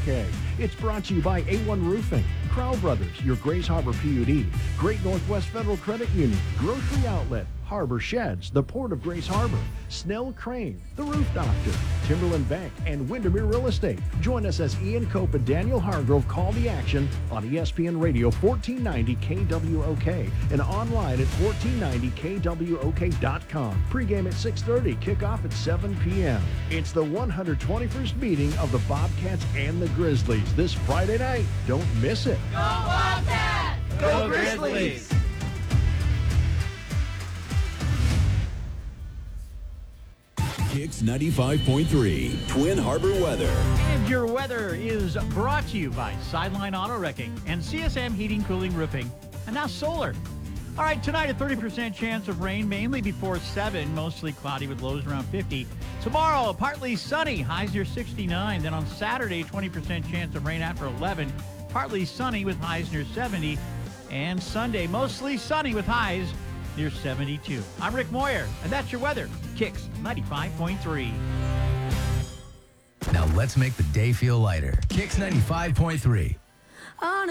KWOK. It's brought to you by A1 Roofing, Crow Brothers, your Grays Harbor PUD, Great Northwest Federal Credit Union, Grocery Outlet, Harbor Sheds, the Port of Grays Harbor, Snell Crane, The Roof Doctor, Timberland Bank, and Windermere Real Estate. Join us as Ian Cope and Daniel Hargrove call the action on ESPN Radio 1490 KWOK and online at 1490KWOK.com. Pre-game at 6:30, kickoff at 7 p.m. It's the 121st meeting of the Bobcats and the Grizzlies this Friday night. Don't miss it. Go Bobcats! Go Grizzlies! Kicks 95.3, Twin Harbor weather. And your weather is brought to you by Sideline Auto Wrecking and CSM Heating, Cooling, Roofing, and now solar. All right, tonight a 30% chance of rain, mainly before 7, mostly cloudy with lows around 50. Tomorrow, partly sunny, highs near 69. Then on Saturday, 20% chance of rain after 11, partly sunny with highs near 70. And Sunday, mostly sunny with highs near 72. I'm Rick Moyer, and that's your weather. Kicks 95.3. Now let's make the day feel lighter. Kicks 95.3.